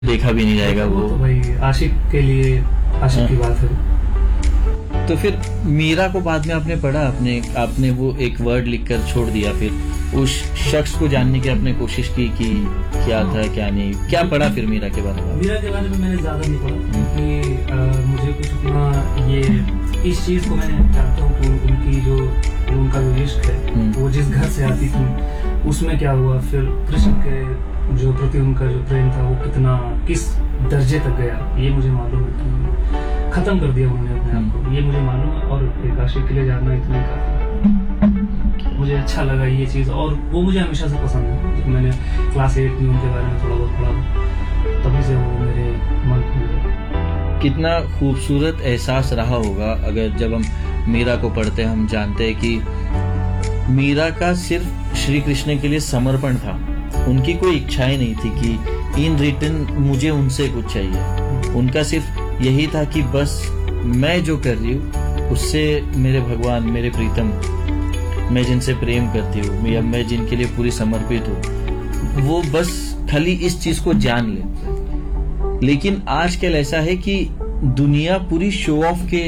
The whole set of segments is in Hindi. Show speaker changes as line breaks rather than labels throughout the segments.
देखा भी नहीं जाएगा वो।
तो भाई आशिक के लिए आशिक की बात है।
तो फिर मीरा को बाद में आपने पढ़ा, आपने वो एक वर्ड लिखकर छोड़ दिया, फिर उस शख्स को जानने की आपने कोशिश की कि क्या था क्या नहीं, क्या पढ़ा फिर मीरा के बारे में?
मीरा के बारे में मैंने ज्यादा नहीं पढ़ा क्योंकि मुझे कुछ उतना ये इस चीज को मैं जानता हूँ कि उनकी जो उनका जो इश्क है वो जिस घर से आती थी उसमें क्या हुआ, फिर कृष्ण के जो प्रति उनका जो प्रेम था वो किस दर्जे तक गया, ये मुझे मालूम है कि खत्म कर दिया उन्होंने अपने आप को, ये मुझे मालूम है। और एक आशिक के लिए जानना इतना काफी मुझे अच्छा लगा ये चीज, और वो मुझे हमेशा से पसंद है। जब मैंने क्लास 8 में उनके बारे में थोड़ा बहुत पढ़ा तभी से वो मेरे मन को।
कितना खूबसूरत एहसास रहा होगा अगर जब हम मीरा को पढ़ते हैं, हम जानते हैं कि मीरा का सिर्फ श्री कृष्ण के लिए समर्पण था, उनकी कोई इच्छाएं नहीं थी कि इन रिटर्न मुझे उनसे कुछ चाहिए। उनका सिर्फ यही था कि बस मैं जो कर रही हूँ उससे मेरे भगवान, मेरे प्रीतम, मैं जिनसे प्रेम करती हूँ या मैं जिनके लिए पूरी समर्पित हूँ, वो बस खाली इस चीज को जान ले। लेकिन आजकल ऐसा है कि दुनिया पूरी शो ऑफ के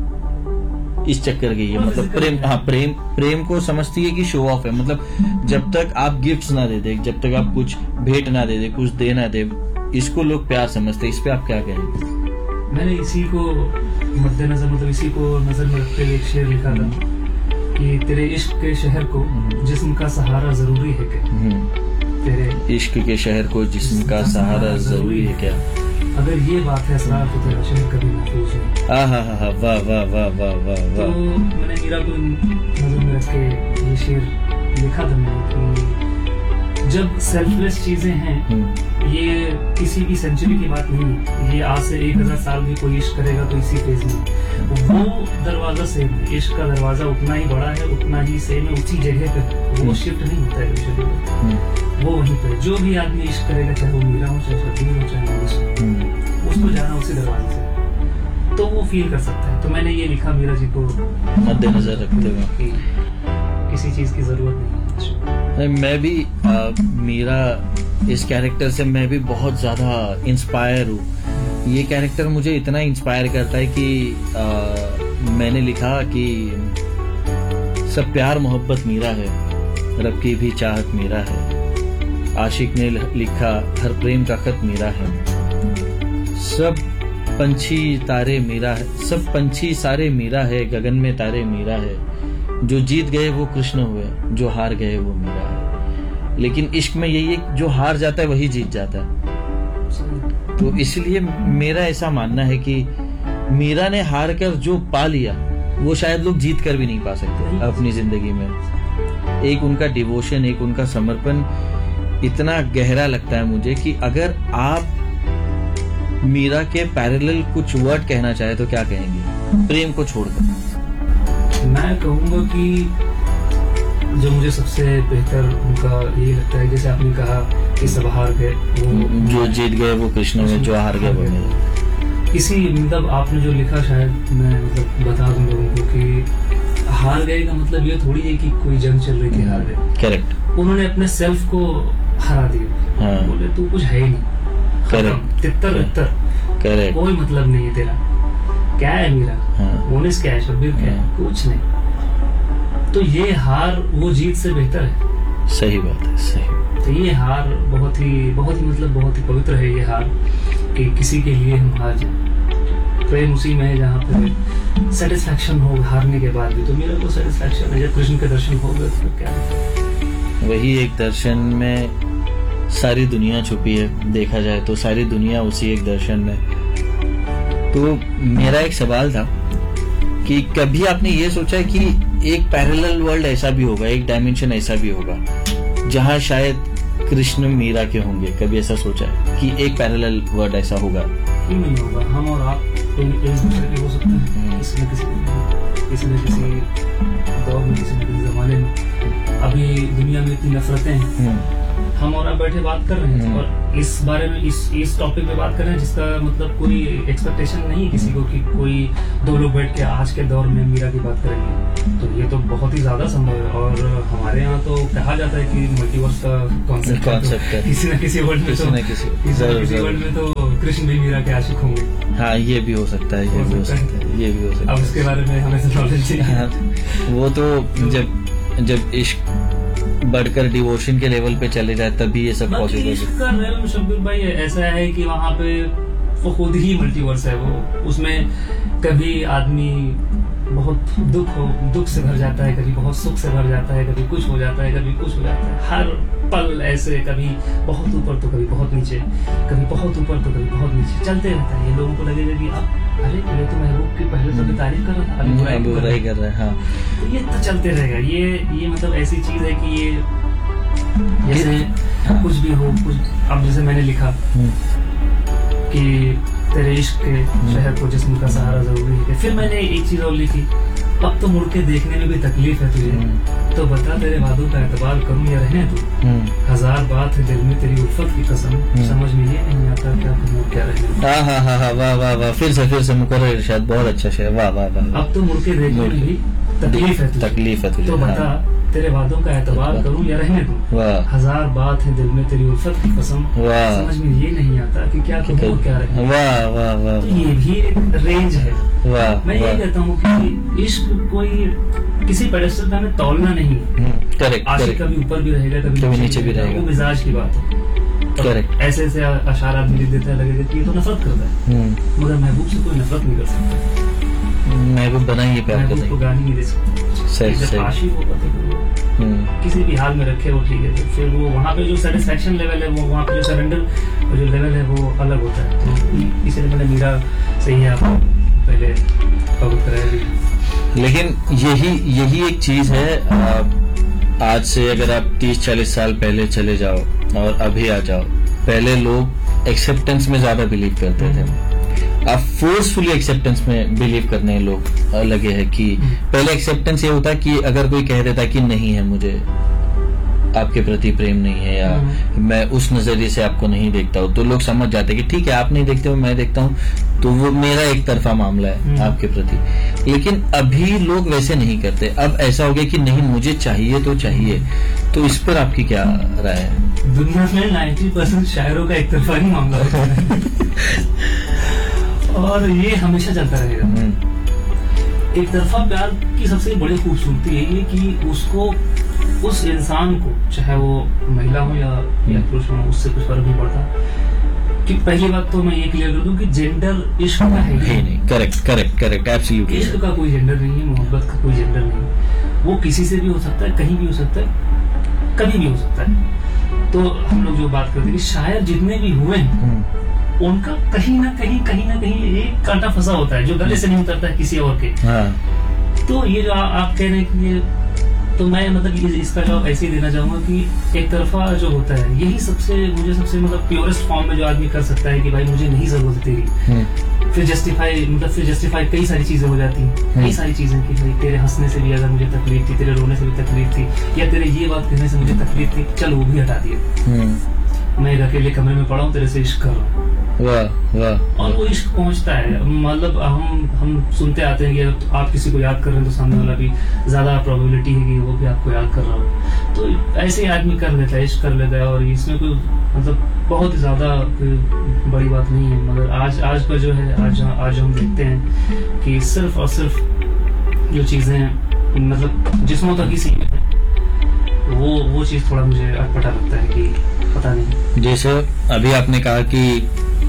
इस चक्कर गई है, मतलब प्रेम को समझती है कि शो ऑफ है। मतलब जब तक आप गिफ्ट्स ना दे दे, जब तक आप कुछ भेंट ना दे दे, कुछ दे ना दे, इसको लोग प्यार समझते हैं। इस पे आप क्या कहेंगे?
मैंने इसी को मद्देनजर, मतलब इसी को नजर में रखते हुए एक शेर लिखा था कि तेरे इश्क के शहर को जिस्म का सहारा जरूरी है क्या, तेरे इश्क के शहर को जिस्म का सहारा जरूरी है क्या, अगर ये बात है असरार तो तेरा शहर कभी महफूज है।
वाह वाह वाह वाह वाह।
तो मैंने मीरा को नजर में रख के ये शेर लिखा था मैंने कि जब सेल्फलेस चीजें हैं, ये किसी भी सेंचुरी की बात नहीं, ये आज से 1000 साल भी कोई इश्क करेगा तो इसी फेज में वो दरवाजा सेम है, इश्क का दरवाजा उतना ही बड़ा है, उतना ही सेम है, उसी जगह पे वो शिफ्ट नहीं होता है, वो वहीं पे जो भी आदमी इश्क करेगा, चाहे वो मीरा हो, चाहे शबीर हो, चाहे मनीष, उसको जाना उसी दरवाजे से, तो वो फील कर सकता है। तो मैंने ये लिखा मीरा जी को
मद्देनजर रखते हुए,
किसी चीज की जरूरत नहीं है।
मैं भी मीरा इस कैरेक्टर से मैं भी बहुत ज्यादा इंस्पायर हूँ। ये कैरेक्टर मुझे इतना इंस्पायर करता है कि मैंने लिखा कि सब प्यार मोहब्बत मीरा है, रब की भी चाहत मीरा है, आशिक ने लिखा हर प्रेम का खत मीरा है, सब पंछी तारे मीरा है, सब पंछी सारे मीरा है, गगन में तारे मीरा है, जो जीत गए वो कृष्ण हुए, जो हार गए वो मीरा है। लेकिन इश्क में यही है, जो हार जाता है वही जीत जाता है। तो इसलिए मेरा ऐसा मानना है कि मीरा ने हार कर जो पा लिया वो शायद लोग जीत कर भी नहीं पा सकते अपनी जिंदगी में। एक उनका डिवोशन, एक उनका समर्पण इतना गहरा लगता है मुझे कि अगर आप मीरा के पैरेलल कुछ वर्ड कहना चाहे तो क्या कहेंगे प्रेम को छोड़कर?
मैं कहूंगा कि जो मुझे सबसे बेहतर उनका यही लगता है, जैसे आपने कहा कि सब हार गए वो,
जो जीत गए वो कृष्ण में, जो हार गए वो मेरे।
इसी मतलब आपने जो लिखा, शायद मैं मतलब बता दूं लोगों को कि हार गए का मतलब ये थोड़ी है कि कोई जंग चल रही थी, हार गए।
करेक्ट।
उन्होंने अपने सेल्फ को हरा दिया। हाँ। बोले तू कुछ है ही नहीं,
करेक्ट,
तितर बितर, करेक्ट, कोई मतलब नहीं है तेरा, क्या है मीरा, मोनिस क्या है, शब्बीर क्या है, कुछ नहीं। तो ये हार वो जीत से बेहतर है।
सही बात है, सही।
तो ये हार बहुत ही मतलब बहुत ही पवित्र है ये हार, कि किसी के लिए हम हार जाए। प्रेम उसी में है जहाँ पे सेटिस्फैक्शन हो हारने के बाद भी। तो मेरा को सेटिस्फैक्शन है जब कृष्ण के दर्शन हो गए तो क्या है?
वही एक दर्शन में सारी दुनिया छुपी है, देखा जाए तो सारी दुनिया उसी एक दर्शन में। तो मेरा एक सवाल था कि कभी आपने ये सोचा है कि एक पैरेलल वर्ल्ड ऐसा भी होगा, एक डायमेंशन ऐसा भी होगा जहां शायद कृष्ण मीरा के होंगे? कभी ऐसा सोचा है कि एक पैरेलल वर्ल्ड ऐसा होगा?
क्यों नहीं होगा? हम और आप एक दूसरे के हो सकते हैं, किसी न किसी दौर में, किसी न किसी जमाने में। अभी दुनिया में इतनी नफरतें हैं, हम और आप बैठे बात कर रहे हैं और इस बारे में इस टॉपिक पे बात कर रहे हैं जिसका मतलब कोई एक्सपेक्टेशन नहीं किसी को कि कोई दो लोग बैठ के आज के दौर में मीरा की बात करेंगे। तो ये तो बहुत ही ज्यादा संभव है और हमारे यहाँ तो कहा जाता है कि मल्टीवर्स का कॉन्सेप्ट है। किसी न किसी वर्ल्ड में तो कृष्ण भी मीरा के आशिक होंगे।
हाँ, ये भी हो सकता है, ये भी हो सकता है।
अब उसके बारे में हमें नॉलेज चाहिए।
वो तो जब इश्क बढ़कर डिवोशन के लेवल पे चले जाए तभी ये सब पॉसिबल है।
इश्क का लेवल शब्बीर भाई ऐसा है कि वहाँ पे वो खुद ही मल्टीवर्स है। वो उसमें कभी आदमी बहुत दुख से भर जाता है, कभी बहुत सुख से भर जाता है, कभी कुछ हो जाता है, कभी कुछ हो जाता है। हर पल ऐसे कभी बहुत ऊपर तो कभी बहुत नीचे, कभी बहुत ऊपर तो कभी बहुत नीचे चलते रहता है। ये लोगों को लगेगा कि अरे ये तो महबूब की पहले तो तारीफ कर रहा था, अभी
बुराई कर रहा है। हाँ,
तो ये तो चलते रहेगा। ये मतलब ऐसी चीज है कि ये जैसे कुछ भी हो, कुछ अब जैसे मैंने लिखा कि तेरे इश्क के शहर को जिस्म का सहारा जरूरी है। फिर मैंने एक चीज और लिखी, अब तो मुड़ के देखने में भी तकलीफ है तुझे, तो बता तेरे वादों का एतबार करूं या रहने दूं। हजार बात है दिल में तेरी उल्फत की कसम, समझ में ये नहीं आता क्या करूं क्या रहने।
हाँ, वाह, फिर से मुकर्रर इरशाद, बहुत अच्छा शेर, वाह।
अब तो मुड़ के देखने में भी तकलीफ है तुझे, तो बता तेरे वादों का एतबार करूं या रहने दूं। हजार बात है दिल में तेरी उल्फत की कसम, समझ में ये नहीं आता कि क्या कहूं और क्या रहने।
वाह।
तो ये भी एक रेंज है। मैं ये कहता हूँ कि इश्क कोई किसी पेडेस्टल पे हमें तौलना नहीं है।
करेक्ट।
आशिक कभी ऊपर भी रहेगा, कभी नीचे भी रहेगा, वो मिजाज की बात है। करेक्ट। ऐसे अशार आदमी लिख देता है, लगेगा कि ये तो नफरत करता है, मगर महबूब से कोई नफरत नहीं कर सकता।
महबूब बना ही प्यार करता है,
को गाली नहीं दे सकता। जब आशिक होगा तो किसी भी हाल में रखे वो ठीक है। तो फिर वो वहाँ पे जो सेटिस्फेक्शन लेवल है, वो वहाँ पे जो सरेंडर जो लेवल है वो अलग होता है। तो इसलिए मैंने मीरा सही है आपको पहले कबूल कराया।
लेकिन यही एक चीज है, आज से अगर आप 30-40 साल पहले चले जाओ और अभी आ जाओ, पहले लोग एक्सेप्टेंस में ज्यादा बिलीव करते थे। अब फोर्सफुली एक्सेप्टेंस में बिलीव करने लोग लगे हैं कि पहले एक्सेप्टेंस ये होता है कि अगर कोई कह देता है कि नहीं है, मुझे आपके प्रति प्रेम नहीं है, या मैं उस नजरिए से आपको नहीं देखता हूँ, तो लोग समझ जाते हैं कि ठीक है, आप नहीं देखते हो, मैं देखता हूँ, तो वो मेरा एक तरफा मामला है आपके प्रति। लेकिन अभी लोग वैसे नहीं करते। अब ऐसा हो गया कि नहीं, मुझे चाहिए तो चाहिए। तो इस पर आपकी क्या राय है?
दुनिया में 90% शायरों का एक तरफा ही मामला होता है और ये हमेशा चलता रहेगा। एक तरफा प्यार की सबसे बड़ी खूबसूरती है ये कि उसको, उस इंसान को, चाहे वो महिला हो या पुरुष हो, उससे कुछ फर्क नहीं पड़ता। कि पहली बात तो मैं ये क्लियर कर दूं कि जेंडर इश्क का है नहीं।
Correct, absolutely.
इश्क का कोई जेंडर नहीं है, मोहब्बत का कोई जेंडर नहीं है। वो किसी से भी हो सकता है, कहीं भी हो सकता है, कभी भी हो सकता है। तो हम लोग जो बात करते हैं कि शायर जितने भी हुए हैं उनका कहीं ना कहीं एक कांटा फंसा होता है जो गले से नहीं उतरता है किसी और के। तो ये जो आप कह रहे हैं कि तो मैं मतलब इसका जवाब ऐसे ही देना चाहूंगा कि एक तरफा जो होता है यही मुझे सबसे मतलब प्योरेस्ट फॉर्म में जो आदमी कर सकता है कि भाई मुझे नहीं जरूरत है तेरी। फिर जस्टिफाई कई सारी चीजें हो जाती हैं, कई सारी चीजें कि भाई तेरे हंसने से भी अगर मुझे तकलीफ थी, तेरे रोने से भी तकलीफ थी, या तेरे ये बात कहने से मुझे तकलीफ थी, चल वो भी हटा दिए। मैं एक अकेले कमरे में पड़ा हूँ, तेरे से इश्क कर रहा हूँ। और वो इश्क पहुंचता है। मतलब हम सुनते आते हैं कि आप किसी को याद कर रहे हैं तो सामने वाला भी ज्यादा प्रोबेबिलिटी है कि वो भी आपको याद कर रहा हो। तो ऐसे ही आदमी कर लेता है, इश्क कर लेता है, और इसमें कोई मतलब बहुत ज्यादा बड़ी बात नहीं है। मगर आज का जो है, आज हम देखते हैं कि सिर्फ और सिर्फ जो चीजें मतलब जिस्मों तक ही सीमित है, वो चीज थोड़ा मुझे अटपटा लगता है कि पता नहीं।
जैसे अभी आपने कहा कि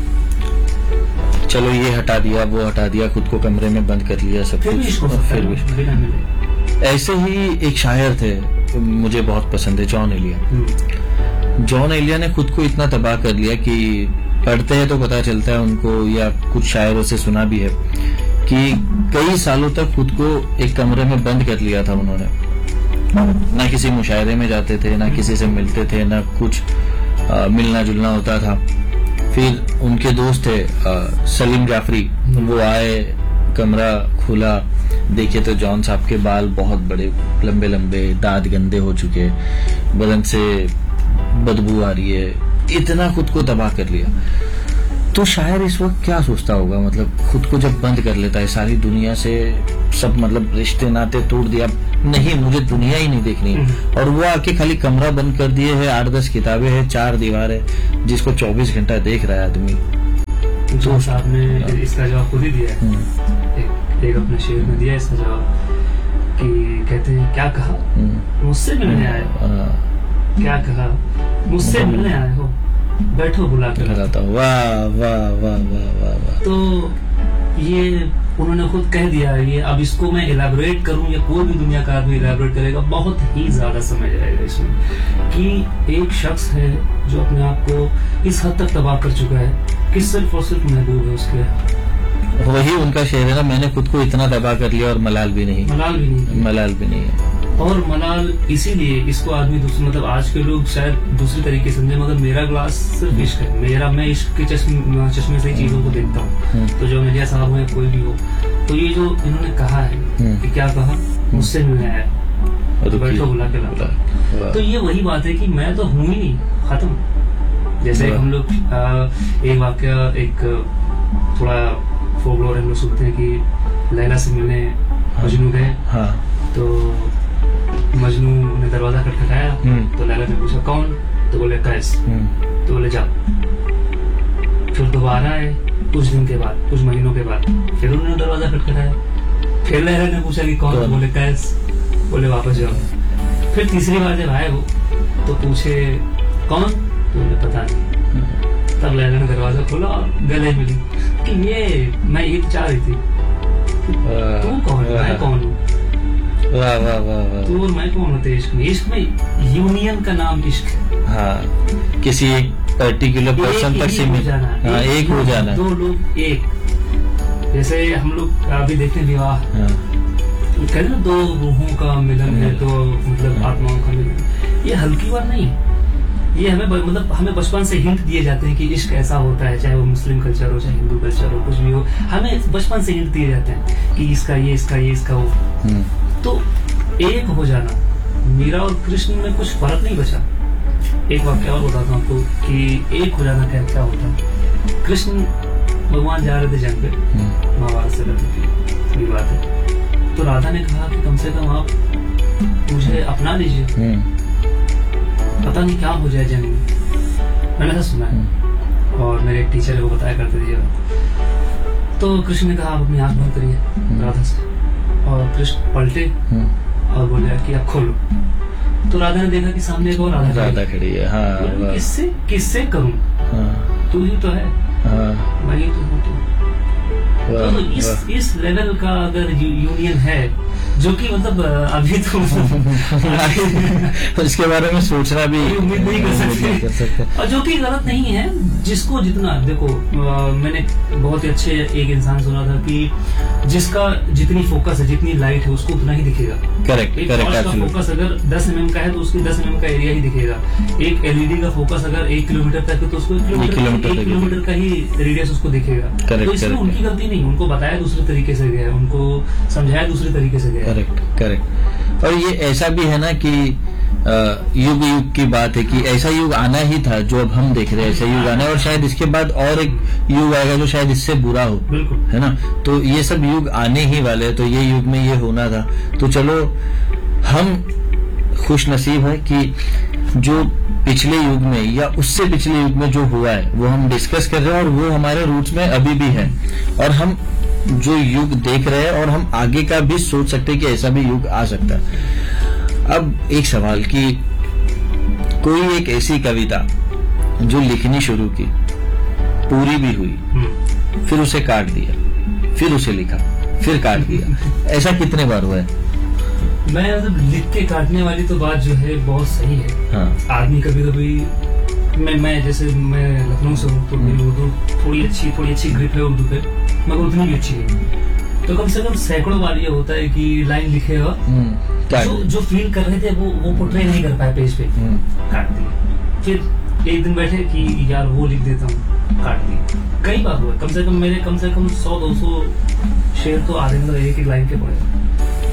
चलो ये हटा दिया, वो हटा दिया, खुद को कमरे में बंद कर लिया, सब कुछ, फिर भी ऐसे ही एक शायर थे, मुझे बहुत पसंद है, जॉन एलिया ने खुद को इतना तबाह कर लिया कि पढ़ते हैं तो पता चलता है उनको, या कुछ शायरों से सुना भी है कि कई सालों तक खुद को एक कमरे में बंद कर लिया था उन्होंने। ना किसी मुशायरे में जाते थे, ना किसी से मिलते थे, ना कुछ मिलना जुलना होता था। फिर उनके दोस्त थे सलीम जाफरी, वो आए, कमरा खुला, देखे तो जॉन साहब के बाल बहुत बड़े, लंबे लंबे, दांत गंदे हो चुके, बदन से बदबू आ रही है, इतना खुद को तबाह कर लिया। तो शायर इस वक्त क्या सोचता होगा, मतलब खुद को जब बंद कर लेता है सारी दुनिया से, सब मतलब रिश्ते नाते तोड़ दिया, नहीं मुझे दुनिया ही नहीं देखनी है, और वो आके खाली कमरा बंद कर दिए है, 8-10 किताबें हैं, 4 दीवार है, जिसको 24 घंटा देख रहा है आदमी।
तो साहब ने इसका जवाब खुद ही दिया है, एक अपने शेर में दिया इसका जवाब कि कहते हैं क्या कहा मुझसे मिलने आए, क्या कहा मुझसे मिलने आए हो, बैठो बुला कर लाता हूँ।
वाह वाह वाह वाह वाह वाह।
तो ये उन्होंने खुद कह दिया है। ये अब इसको मैं इलैबोरेट करूं या कोई भी दुनिया का आदमी इलैबोरेट करेगा, बहुत ही ज्यादा समय जाएगा इसमें, कि एक शख्स है जो अपने आप को इस हद तक तबाह कर चुका है कि सिर्फ और सिर्फ महबूब है उसके।
वही उनका शेर है ना, मैंने खुद को इतना तबाह कर लिया और मलाल भी नहीं है।
और मलाल इसीलिए इसको आदमी मतलब आज के लोग शायद दूसरी तरीके से समझे, मगर मेरा ग्लास सिर्फ इश्क है, मैं इश्क के चश्मे से ही चीजों को देखता हूँ। तो जो मिलिया साहब हो या कोई भी हो, तो ये जो इन्होंने कहा है कि क्या कहा मुझसे मिलने आया, बैठो बुला के लाता, तो ये वही बात है कि मैं तो हूँ ही नहीं, खत्म। जैसे हम लोग एक वाक्य, एक थोड़ा फोकलोर हम लोग सुनते हैं कि लैला से मिलने मजनू गए, तो मजनू ने दरवाजा खटखटाया, तो लैला ने पूछा कौन, तो बोले कैस, तो बोले जा। फिर दोबारा आए कुछ दिन के बाद, कुछ महीनों के बाद, फिर उन्होंने दरवाजा खटखटाया, फिर लैला ने पूछा कि कौन, तो बोले कैस, बोले वापस जाओ। फिर तीसरी बार जब आए वो, तो पूछे कौन, तो बोले पता नहीं। तब लैला ने दरवाजा खोला और गले मिली कि ये मैं ये चाह रही थी, तू कौन, मैं कौन हूँ,
वाह वाह वाह वाह।
तू और मैं कौन होते इश्क में? इश्क में यूनियन का नाम इश्क है।
हाँ, किसी एक पर्टिकुलर पर्सन तक सीमित, हाँ, एक हो जाना,
दो लोग एक, जैसे हम लोग अभी देखते हैं विवाह, कहते हैं दो रूहों का मिलन है, तो मतलब आत्माओं का मिलन, ये हल्की बात नहीं है। ये हमें बचपन से हिंट दिए जाते हैं कि इश्क ऐसा होता है, चाहे वो मुस्लिम कल्चर हो, चाहे हिंदू कल्चर हो, कुछ भी हो, हमें बचपन से हिंट दिए जाते हैं कि इसका ये, इसका ये, इसका वो। तो एक हो जाना, मीरा और कृष्ण में कुछ फर्क नहीं बचा। एक वाक्य और बताता हूँ आपको कि एक हो जाना क्या होता है। कृष्ण भगवान जा रहे थे जंग पे, महाभारत से लड़ने की बात है, तो राधा ने कहा कि कम से कम आप मुझे अपना लीजिए, पता नहीं क्या हो जाए जंग में, मैंने ऐसा सुना है, और मेरे एक टीचर है वो बताया करते थे। तो कृष्ण ने कहा आप अपनी आंख बंद करिए राधा से, और कृष्ण पलटे और बोले कि आप खोलो। तो राधा ने देखा कि सामने एक और राधा
खड़ी है, हाँ,
किससे करूं, तू ही तो है, मैं ही तो हूँ। तो इस लेवल का अगर यूनियन है, जो कि मतलब अभी तो
इसके बारे में सोचना भी
उम्मीद नहीं कर सकते, और जो कि गलत नहीं है। जिसको जितना देखो, मैंने बहुत ही अच्छे एक इंसान सुना था कि जिसका जितनी फोकस है, जितनी लाइट है, उसको उतना ही दिखेगा।
करेक्ट।
फोकस अगर 10 mm का है तो उसकी 10 mm का एरिया ही दिखेगा। एक LED का फोकस अगर 1 किलोमीटर तक है तो उसको 1 किलोमीटर का ही रेडियस उसको दिखेगा। तो इसमें उनकी गलती नहीं, उनको बताया दूसरे तरीके से गया, उनको समझाया दूसरे तरीके से गया।
करेक्ट। और ये ऐसा भी है ना कि युग की बात है कि ऐसा युग आना ही था जो अब हम देख रहे हैं, ऐसा युग आना है, और शायद इसके बाद और एक युग आएगा जो शायद इससे बुरा हो, है ना। तो ये सब युग आने ही वाले हैं, तो ये युग में ये होना था। तो चलो हम खुश नसीब है कि जो पिछले युग में या उससे पिछले युग में जो हुआ है वो हम डिस्कस कर रहे हैं, और वो हमारे रूट्स में अभी भी है, और हम जो युग देख रहे हैं और हम आगे का भी सोच सकते हैं कि ऐसा भी युग आ सकता है। अब एक सवाल कि कोई एक ऐसी कविता जो लिखनी शुरू की, पूरी भी हुई, फिर उसे काट दिया, फिर उसे लिखा, फिर काट दिया, ऐसा कितने बार हुआ है?
मैं मतलब लिख के काटने वाली तो बात जो है बहुत सही है। हाँ। आदमी कभी कभी मैं जैसे मैं लखनऊ से हूँ, तो मेरी उर्दू थोड़ी अच्छी ग्रिप है उर्दू पे, मगर उतनी भी अच्छी नहीं। तो कम से कम सैकड़ों बार ये होता है कि लाइन लिखेगा, जो फील कर रहे थे वो पोर्ट्रे नहीं कर पाए पेज पे, काट दिया। फिर एक दिन बैठे कि यार वो लिख देता हूँ, काट दिया। कई बार हुआ, कम से कम 100-200 शेर तो आधे मतलब एक लाइन के पड़े।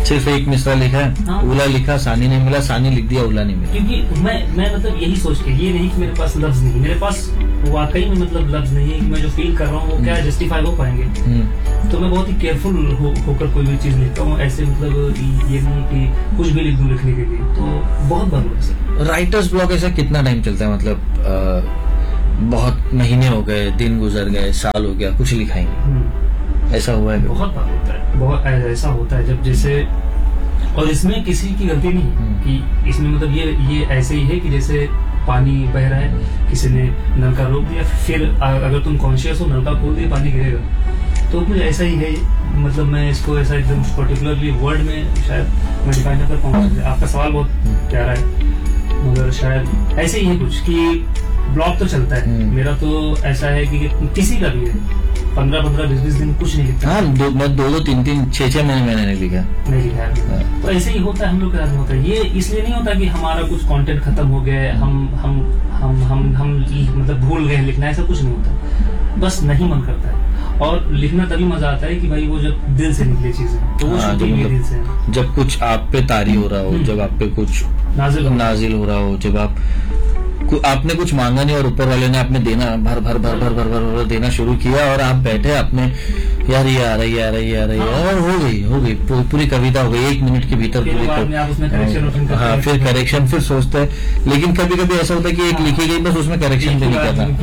सिर्फ एक मिसरा लिखा है,
हाँ।
उला लिखा, सानी नहीं मिला, सानी लिख दिया, उला नहीं मिला।
क्योंकि मैं मतलब यही सोच के, ये नहीं कि मेरे पास लफ्ज नहीं, मेरे पास वाकई में मतलब लफ्ज नहीं है कि मैं जो फील कर रहा हूँ वो क्या जस्टिफाई हो पाएंगे। तो मैं बहुत ही केयरफुल होकर कोई भी चीज लिखता हूँ, ऐसे मतलब ये नहीं कि कुछ भी लिख दूं लिखने के लिए। तो बहुत बार हुआ ऐसा।
राइटर्स ब्लॉक ऐसा कितना टाइम चलता है, मतलब बहुत महीने हो गए, दिन गुजर गए, साल हो गया, कुछ लिखा ही नहीं, ऐसा हुआ है?
बहुत बार होता है, बहुत ऐसा होता है जब जैसे, और इसमें किसी की गलती नहीं कि इसमें मतलब ये ऐसे ही है कि जैसे पानी बह रहा है, किसी ने नलका रोक दिया, फिर अगर तुम कॉन्शियस हो नलका खोल दिया पानी गिरेगा। तो कुछ ऐसा ही है, मतलब मैं इसको ऐसा एकदम पर्टिकुलरली वर्ड में शायद मैं डिफाइन न कर पाऊंगा। आपका सवाल बहुत प्यारा है, मगर शायद ऐसे ही है कुछ कि ब्लॉग तो चलता है मेरा, तो ऐसा है कि किसी का भी है 15-15, 20-20 दिन कुछ नहीं लिखता।
हाँ, 2-3, 6 महीने नहीं लिखा,
नहीं लिखा है। तो ऐसे ही होता है, हम लोग के साथ में होता है। ये इसलिए नहीं होता कि हमारा कुछ कंटेंट खत्म हो गया है, हम मतलब भूल गए लिखना, ऐसा कुछ नहीं होता, बस नहीं मन करता है। और लिखना तभी मजा आता है कि भाई वो जब दिल से निकले चीजें, तो वो शूटिंग भी दिल से है।
जब कुछ आप पे तारी हो रहा हो, जब आप पे कुछ नाजिल हो रहा हो, जब आपने कुछ मांगा नहीं और ऊपर वाले ने आपने देना भर भर भर भर भर भर देना शुरू किया, और आप बैठे अपने यार ये आ रही है और हो गई पूरी कविता हो गई 1 मिनट के भीतर पूरी। हाँ, फिर करेक्शन, फिर सोचते हैं, लेकिन कभी कभी ऐसा होता है कि एक लिखी गई बस उसमें करेक्शन भी नहीं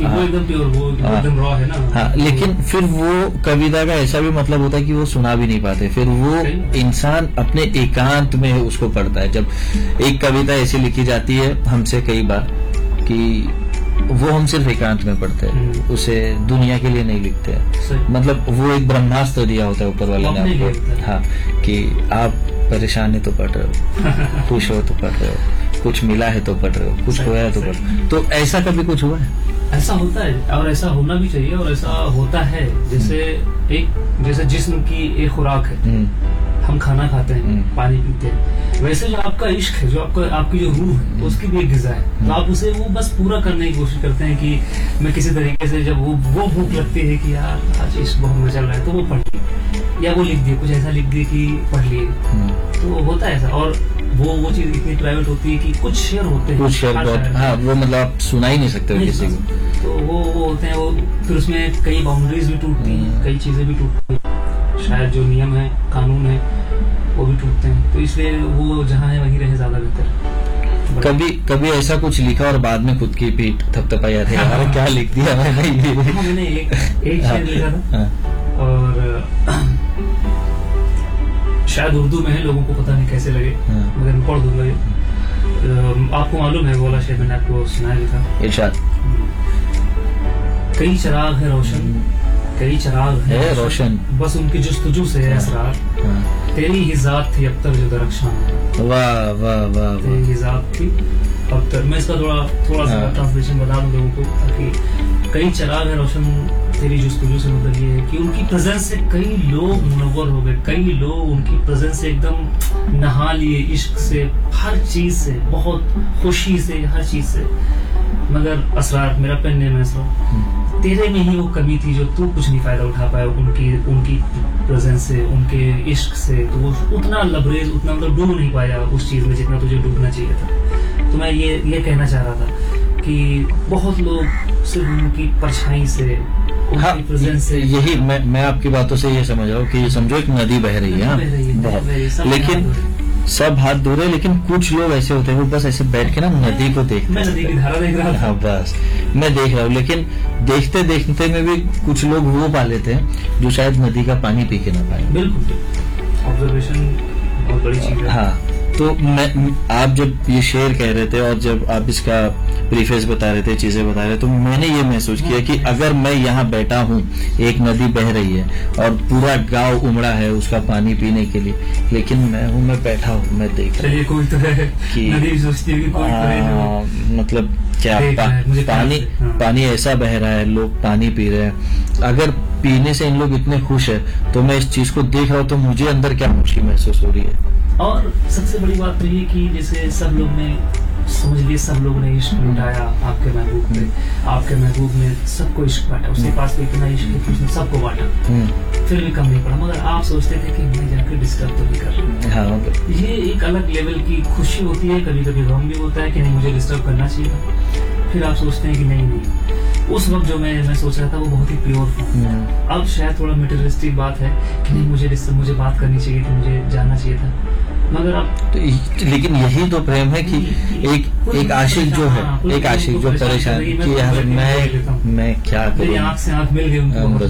करना। हाँ, लेकिन फिर वो कविता का ऐसा भी मतलब होता है कि वो सुना भी नहीं पाते, फिर वो इंसान अपने एकांत में उसको पढ़ता है। जब एक कविता ऐसी लिखी जाती है हमसे कई बार कि वो हम सिर्फ एकांत में पढ़ते हैं, उसे दुनिया के लिए नहीं लिखते हैं, मतलब वो एक ब्रह्मास्त्र दिया होता है ऊपर वाले ने आपको। हाँ, कि आप परेशान है तो पढ़ रहे हो, खुश हो तो पढ़ रहे हो, कुछ मिला है तो पढ़ रहे हो, कुछ खोया है तो पढ़ रहे हो। तो ऐसा कभी कुछ हुआ है?
ऐसा होता है, और ऐसा होना भी चाहिए, और ऐसा होता है। जैसे जिस्म की एक खुराक है, हम खाना खाते हैं, पानी पीते हैं, वैसे जो आपका इश्क है, जो आपकी जो रूह है, उसकी भी एक ग़िज़ा है। तो आप उसे वो बस पूरा करने की कोशिश करते हैं कि मैं किसी तरीके से, जब वो भूख लगती है कि यार आज इश्क बहुत मजा चल रहा है, तो वो पढ़ लिए, या वो लिख दिए, कुछ ऐसा लिख दिए कि पढ़ लिए। तो होता है ऐसा, और वो चीज इतनी प्राइवेट होती है कि कुछ शेयर होते हैं,
हाँ, वो मतलब आप सुना ही नहीं सकते किसी को।
तो वो होते हैं, वो फिर उसमें कई बाउंड्रीज भी टूटती हैं, कई चीजें भी टूटती हैं, शायद जो नियम है, कानून है, वो भी टूटते हैं। तो इसलिए वो जहाँ है वहीं रहे ज्यादा बेहतर।
कभी ऐसा कुछ लिखा और बाद में खुद की पीठ थपथपाई आती है, अरे क्या लिख दिया
मैंने एक शेर लिखा था, और शायद उर्दू में है, लोगों को पता नहीं कैसे लगे, मगर मैं पढ़ दूंगा। आपको मालूम है वाला शेर मैंने आपको सुनाया भी था,
इरशाद।
कई चिराग है रोशन, कई चिराग है रोशन, बस उनकी जुस्तजू से है असरार, तेरी ही जात थी अब तक जो दरख्शान।
वाह वाह वाह,
तेरी ही जात थी अब तक। मैं इसका थोड़ा सा ट्रांसलेशन बता दूं लोगों को, ताकि कई चिराग है रोशन तेरी जुस्तजू से मतलब ये है कि उनकी प्रेजेंस से कई लोग मुनव्वर हो गए, कई लोग उनकी प्रेजेंस से एकदम नहा लिए, इश्क से, हर चीज से, बहुत खुशी से, हर चीज से। मगर असरार, मेरा पेन नेम है असरार, तेरे में ही वो कमी थी जो तू कुछ नहीं फायदा उठा पाया उनकी प्रेजेंस से, उनके इश्क से। तो वो उतना लबरेज, उतना मतलब डूब नहीं पाया उस चीज में जितना तुझे डूबना चाहिए था। तो मैं ये कहना चाह रहा था कि बहुत लोग सिर्फ उनकी परछाई से,
हाँ, यही मैं आपकी बातों से ये समझ रहा हूँ कि समझो एक नदी बह रही है, बहुत, लेकिन सब हाथ धो रहे, लेकिन कुछ लोग ऐसे होते हैं वो बस ऐसे बैठ के ना नदी को देखते हैं।
मैं नदी की धारा देख रहा हूँ।
हाँ, बस मैं देख रहा हूँ, लेकिन देखते देखते में भी कुछ लोग वो पा लेते हैं जो शायद नदी का पानी पी के ना पाए।
बिल्कुल, ऑब्जर्वेशन बहुत बड़ी चीज है।
हाँ, तो आप जब ये शेर कह रहे थे और जब आप इसका प्रीफेस बता रहे थे, चीजें बता रहे थे, तो मैंने ये महसूस किया कि अगर मैं यहाँ बैठा हूँ, एक नदी बह रही है और पूरा गांव उमड़ा है उसका पानी पीने के लिए, लेकिन मैं बैठा हूँ, मैं देख रहा हूँ।
कोई तो है कि नदी सोचती है कि कोई तो है,
मतलब क्या पानी ऐसा बह रहा है, लोग पानी पी रहे हैं। अगर पीने से इन लोग इतने खुश है, तो मैं इस चीज को देख रहा हूँ तो मुझे अंदर क्या खुशी महसूस हो रही है।
और सबसे बड़ी बात तो ये कि जैसे सब लोग ने, समझ लिए सब लोगों ने इश्क लुटाया आपके महबूब में, आपके महबूब ने सबको इश्क बांटा, उसके पास तो इतना इश्क है कि उसने सबको बांटा। फिर भी कम नहीं पड़ा, मगर आप सोचते थे कि मैं जाकर डिस्टर्ब तो नहीं कर रहा।
हाँ,
ये एक अलग लेवल की खुशी होती है, कभी कभी गम भी होता है कि नहीं मुझे डिस्टर्ब करना चाहिए था। फिर आप सोचते हैं कि नहीं, उस वक्त जो मैं सोच रहा था वो बहुत ही प्योर था। अब शायद थोड़ा मटेरियलिस्टिक बात है कि नहीं मुझे बात करनी चाहिए थी, मुझे जानना चाहिए था, मगर अब
तो लेकिन यही तो प्रेम है कि एक आशिक जो है, एक आशिक जो परेशान कि यार मैं क्या करूं,
आंख से आंख मिल गई उनको।